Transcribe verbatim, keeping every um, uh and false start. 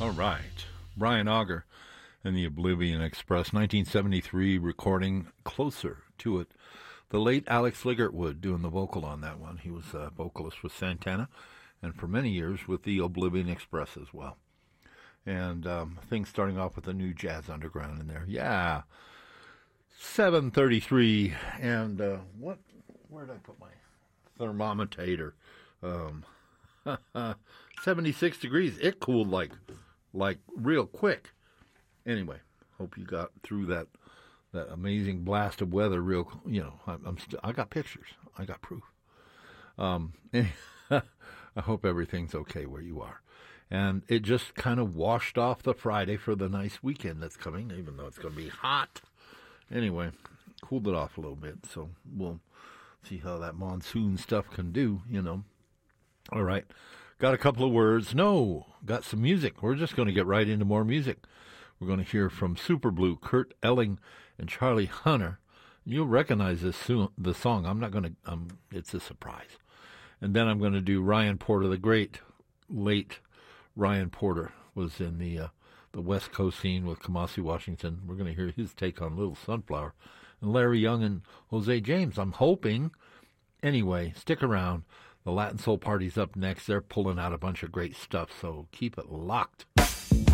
All right. Brian Auger and the Oblivion Express, nineteen seventy-three recording, Closer to It. The late Alex Ligertwood doing the vocal on that one. He was a vocalist with Santana and for many years with the Oblivion Express as well. And um, things starting off with the new Jazz Underground in there. Yeah. seven thirty-three. And uh, what? Where did I put my thermometer? Um, seventy-six degrees. It cooled like like real quick. Anyway, hope you got through that that amazing blast of weather real, you know, I'm, I'm st- I got pictures. I got proof. Um, I hope everything's okay where you are. And it just kind of washed off the Friday for the nice weekend that's coming, even though it's going to be hot. Anyway, cooled it off a little bit, so we'll see how that monsoon stuff can do, you know. All right. Got a couple of words. No, got some music. We're just going to get right into more music. We're going to hear from Super Blue, Kurt Elling, and Charlie Hunter. You'll recognize this soon, the song. I'm not going to, um, it's a surprise. And then I'm going to do Ryan Porter, the great, late Ryan Porter was in the uh, the West Coast scene with Kamasi Washington. We're going to hear his take on Little Sunflower. And Larry Young and Jose James, I'm hoping. Anyway, stick around. The Latin Soul Party's up next. They're pulling out a bunch of great stuff, so keep it locked.